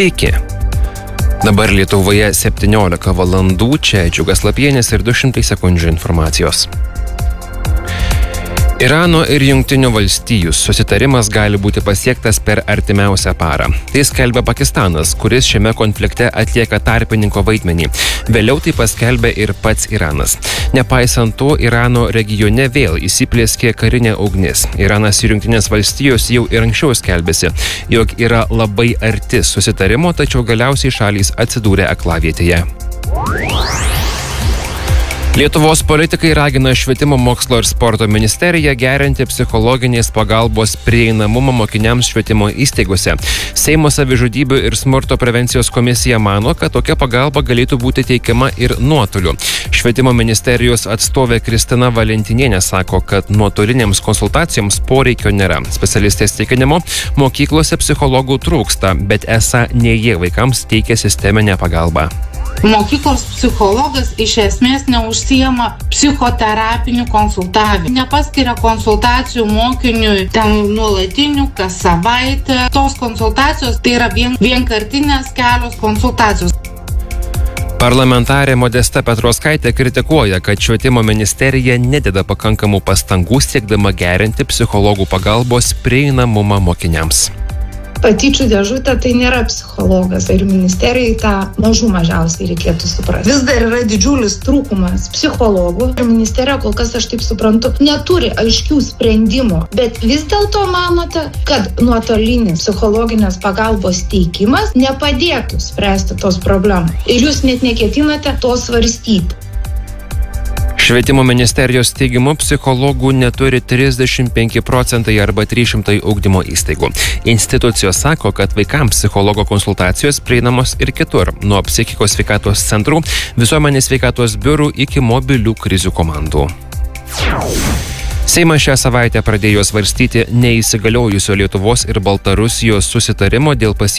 Sveiki. Dabar Lietuvoje 17 valandų, čia Džiugas Lapienis ir 200 sekundžių informacijos. Irano ir Jungtinių valstijų susitarimas gali būti pasiektas per artimiausią parą. Tai skelbia Pakistanas, kuris šiame konflikte atlieka tarpininko vaidmenį. Vėliau tai paskelbė ir pats Iranas. Nepaisant to, Irano regione vėl įsiplieskė karinė ugnis. Iranas ir Jungtinės valstijos jau ir anksčiau skelbėsi, jog yra labai arti susitarimo, tačiau galiausiai šalys atsidūrė aklavietėje. Lietuvos politikai ragina Švietimo, mokslo ir sporto ministeriją gerinti psichologinės pagalbos prieinamumą mokiniams švietimo įstaigose. Seimo savižudybių ir smurto prevencijos komisija mano, kad tokia pagalba galėtų būti teikiama ir nuotoliu. Švietimo ministerijos atstovė Kristina Valentinienė sako, kad nuotolinėms konsultacijoms poreikio nėra. Specialistės tikinimu, mokyklose psichologų trūksta, bet esą ne jie vaikams teikia sisteminę pagalbą. Mokyklos psichologas iš esmės neužsijama psichoterapiniu konsultavimu. Nepaskiria konsultacijų mokiniui ten nuolatinių kas savaitę. Tos konsultacijos tai yra vienkartinės kelios konsultacijos. Parlamentarė Modesta Petrauskaitė kritikuoja, kad Švietimo ministerija nededa pakankamų pastangų siekdama gerinti psichologų pagalbos prieinamumą mokiniams. Patyčių dėžutė tai nėra psichologas ir ministerijai tą mažiausiai reikėtų suprasti. Vis dar yra didžiulis trūkumas psichologų ir ministerija, kol kas aš taip suprantu, neturi aiškių sprendimų. Bet vis dėlto manote, kad nuotolinis psichologinės pagalbos teikimas nepadėtų spręsti tos problemos. Ir jūs net neketinate to svarstyti. Švietimo ministerijos teigimu psichologų neturi 35% arba 300 ugdymo įstaigų. Institucijos sako, kad vaikams psichologo konsultacijos prieinamos ir kitur, nuo psichikos sveikatos centrų, visuomenės sveikatos biurų iki mobilių krizių komandų. Seimas šią savaitę pradėjo svarstyti neįsigaliojusio Lietuvos ir Baltarusijos susitarimo dėl pasienio